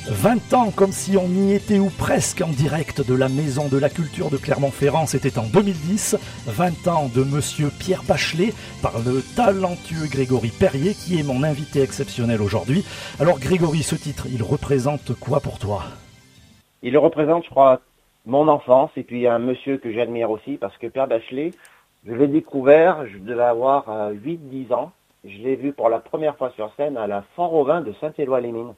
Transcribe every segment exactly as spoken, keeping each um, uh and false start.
vingt ans, comme si on y était ou presque en direct de la Maison de la Culture de Clermont-Ferrand, c'était en deux mille dix. vingt ans de Monsieur Pierre Bachelet par le talentueux Grégory Perrier qui est mon invité exceptionnel aujourd'hui. Alors Grégory, ce titre, il représente quoi pour toi? Il représente, je crois, mon enfance et puis un monsieur que j'admire aussi parce que Pierre Bachelet, je l'ai découvert, je devais avoir euh, huit dix ans. Je l'ai vu pour la première fois sur scène à la Fort-Auvin de Saint-Éloi-les-Mines.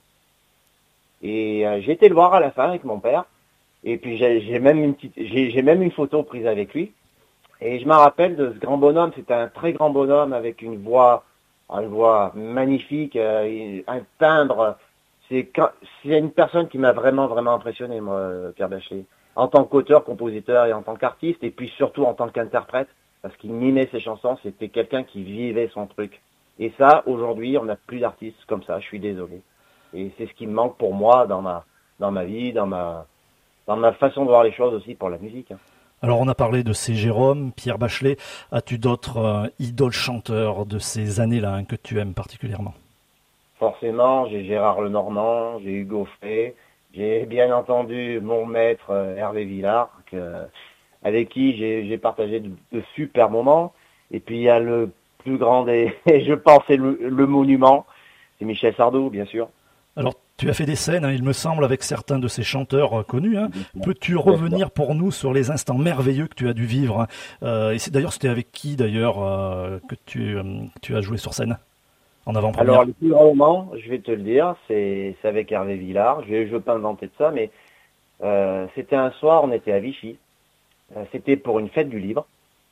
Et euh, j'ai été le voir à la fin avec mon père. Et puis j'ai, j'ai même une petite, j'ai, j'ai même une photo prise avec lui. Et je me rappelle de ce grand bonhomme. C'était un très grand bonhomme avec une voix, une voix magnifique, euh, un timbre. C'est, c'est une personne qui m'a vraiment vraiment impressionné, moi, Pierre Bachelet, en tant qu'auteur, compositeur et en tant qu'artiste, et puis surtout en tant qu'interprète, parce qu'il mimait ses chansons. C'était quelqu'un qui vivait son truc. Et ça, aujourd'hui, on n'a plus d'artistes comme ça. Je suis désolé. Et c'est ce qui me manque pour moi dans ma dans ma vie, dans ma dans ma façon de voir les choses aussi pour la musique. Hein. Alors on a parlé de C. Jérôme, Pierre Bachelet. As-tu d'autres euh, idoles chanteurs de ces années-là hein, que tu aimes particulièrement? Forcément, j'ai Gérard Lenormand, j'ai Hugo Frey, j'ai bien entendu mon maître euh, Hervé Villard, que, avec qui j'ai, j'ai partagé de, de super moments. Et puis il y a le plus grand des, je pense, c'est le, le monument, c'est Michel Sardou, bien sûr. Alors, tu as fait des scènes, hein, il me semble, avec certains de ces chanteurs euh, connus. Hein. Peux-tu revenir pour nous sur les instants merveilleux que tu as dû vivre hein euh, Et c'est, d'ailleurs, c'était avec qui, d'ailleurs, euh, que tu, euh, tu as joué sur scène en avant-première? Alors, le plus grand moment, je vais te le dire, c'est, c'est avec Hervé Villard. Je ne veux pas inventer de ça, mais euh, c'était un soir, on était à Vichy. Euh, c'était pour une fête du livre.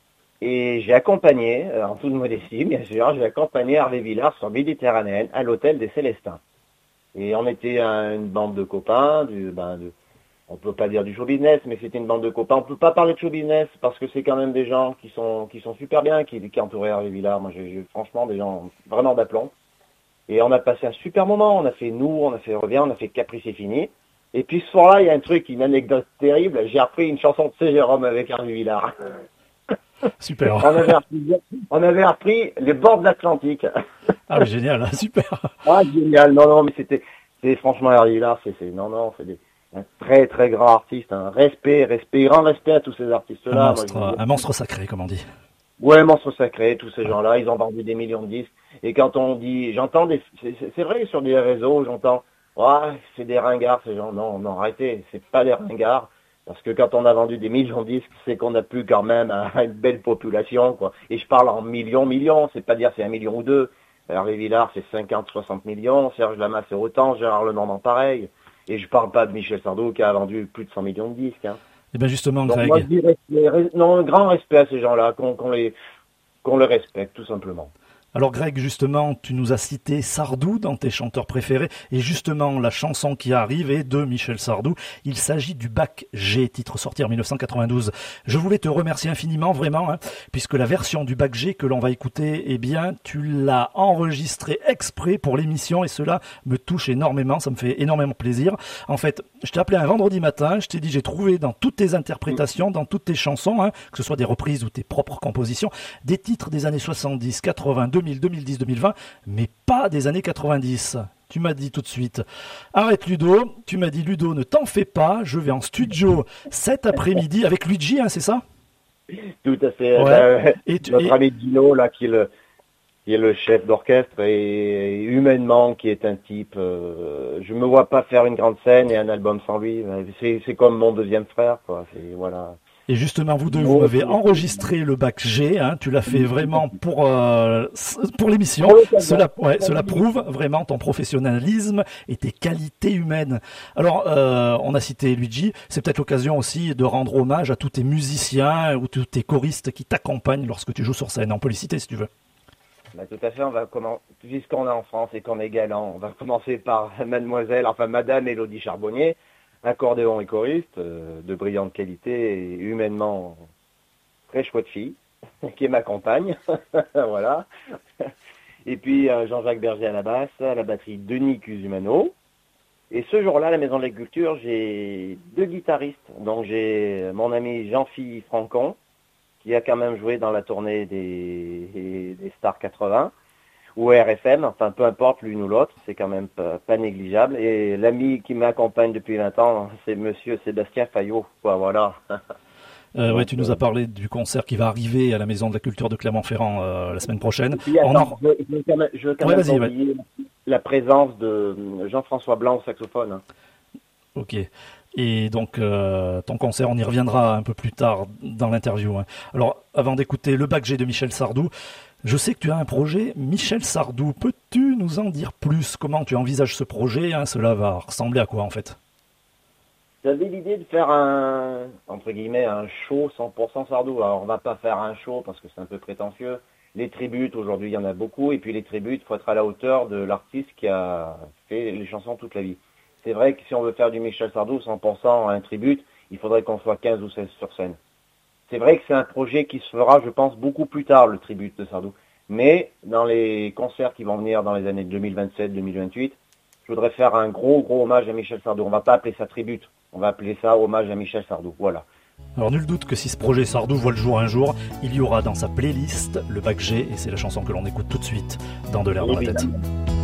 Et j'ai accompagné, euh, en toute modestie, bien sûr, j'ai accompagné Hervé Villard sur Méditerranéenne à l'hôtel des Célestins. Et on était une bande de copains, du, ben, de, on peut pas dire du show business, mais c'était une bande de copains. On peut pas parler de show business parce que c'est quand même des gens qui sont qui sont super bien, qui, qui entouraient Hervé Villard. Moi, j'ai, j'ai franchement des gens vraiment d'aplomb. Et on a passé un super moment. On a fait nous, on a fait Revient, on a fait Caprice c'est fini. Et puis ce soir-là, il y a un truc, une anecdote terrible. J'ai repris une chanson de C. Jérôme avec Hervé Villard. Super. on, avait appris, on avait appris les bords de l'Atlantique. Ah oui, génial, super. Ah, génial. Non, non, mais c'était, c'est franchement Hervé Villard, c'est, c'est, non, non, c'est des, un très, très grand artiste. Un respect, respect, grand respect à tous ces artistes-là. Un monstre, Moi, un monstre sacré, comme on dit. Ouais, monstre sacré, tous ces gens-là, ils ont vendu des millions de disques. Et quand on dit, j'entends des, c'est, c'est vrai, sur des réseaux, j'entends, ouais, c'est des ringards, ces gens. Non, non, arrêtez, c'est pas des ringards. Parce que quand on a vendu des millions de disques, c'est qu'on a plus quand même une belle population, quoi. Et je parle en millions, millions, c'est pas dire c'est un million ou deux. Hervé Villard, c'est cinquante, soixante millions. Serge Lama, c'est autant. Gérard Lenormand, pareil. Et je parle pas de Michel Sardou, qui a vendu plus de cent millions de disques. Hein. Et bien justement, Donc Greg. moi, je dirais, non, un grand respect à ces gens-là, qu'on, qu'on les, qu'on les respecte, tout simplement. Alors Greg, justement, tu nous as cité Sardou dans tes chanteurs préférés, et justement, la chanson qui arrive est de Michel Sardou. Il s'agit du Bac G, titre sorti en dix-neuf cent quatre-vingt-douze. Je voulais te remercier infiniment, vraiment, hein, puisque la version du Bac G que l'on va écouter, eh bien, tu l'as enregistrée exprès pour l'émission, et cela me touche énormément, ça me fait énormément plaisir. En fait, je t'ai appelé un vendredi matin, je t'ai dit, j'ai trouvé dans toutes tes interprétations, dans toutes tes chansons, hein, que ce soit des reprises ou tes propres compositions, des titres des années soixante-dix, quatre-vingts, deux mille, deux mille dix, deux mille vingt, mais pas des années quatre-vingt-dix. Tu m'as dit tout de suite, arrête Ludo, tu m'as dit Ludo, ne t'en fais pas, je vais en studio cet après-midi avec Luigi, hein, c'est ça? Tout à fait. Ouais. Euh, et tu, notre et... ami Dino, là, qui est le, qui est le chef d'orchestre, et humainement, qui est un type, euh, je me vois pas faire une grande scène et un album sans lui. C'est, c'est comme mon deuxième frère, quoi. C'est, voilà. Et justement, vous deux, vous m'avez enregistré le Bac G, hein, tu l'as fait vraiment pour euh, pour l'émission. Cela, ouais, cela prouve vraiment ton professionnalisme et tes qualités humaines. Alors, euh, on a cité Luigi, c'est peut-être l'occasion aussi de rendre hommage à tous tes musiciens ou tous tes choristes qui t'accompagnent lorsque tu joues sur scène. On peut les citer si tu veux. Bah, tout à fait, on va commencer, puisqu'on est en France et qu'on est galant, on va commencer par mademoiselle, enfin madame Élodie Charbonnier, accordéon et choriste, euh, de brillante qualité et humainement très chouette fille, qui est ma compagne, voilà. Et puis euh, Jean-Jacques Berger à la basse, à la batterie Denis Cusumano. Et ce jour-là, à la Maison de la Culture, j'ai deux guitaristes. Donc j'ai mon ami Jean-Philippe Francon, qui a quand même joué dans la tournée des, des Stars quatre-vingts, ou R F M, enfin peu importe l'une ou l'autre, c'est quand même pas, pas négligeable. Et l'ami qui m'accompagne depuis vingt ans, c'est monsieur Sébastien Fayot, quoi, voilà. Euh, ouais, tu nous as parlé du concert qui va arriver à la Maison de la Culture de Clermont-Ferrand euh, la semaine prochaine. Puis, On attends, en... je, je veux quand même, je veux quand ouais, même vas-y, pas ouais. oublier la présence de Jean-François Blanc au saxophone. Hein. Ok. Et donc, euh, ton concert, on y reviendra un peu plus tard dans l'interview. Hein. Alors, avant d'écouter le bac G de Michel Sardou, je sais que tu as un projet. Michel Sardou, peux-tu nous en dire plus? Comment tu envisages ce projet, hein? Cela va ressembler à quoi, en fait? J'avais l'idée de faire un, entre guillemets, un show cent pour cent Sardou. Alors, on va pas faire un show parce que c'est un peu prétentieux. Les tributes, aujourd'hui, il y en a beaucoup. Et puis, les tributes, il faut être à la hauteur de l'artiste qui a fait les chansons toute la vie. C'est vrai que si on veut faire du Michel Sardou cent pour cent un tribute, il faudrait qu'on soit quinze ou seize sur scène. C'est vrai que c'est un projet qui se fera, je pense, beaucoup plus tard, le tribute de Sardou. Mais dans les concerts qui vont venir dans les années deux mille vingt-sept deux mille vingt-huit, je voudrais faire un gros, gros hommage à Michel Sardou. On va pas appeler ça tribute, on va appeler ça hommage à Michel Sardou. Voilà. Alors, nul doute que si ce projet Sardou voit le jour un jour, il y aura dans sa playlist le bac G, et c'est la chanson que l'on écoute tout de suite dans De l'air dans la tête. Évidemment.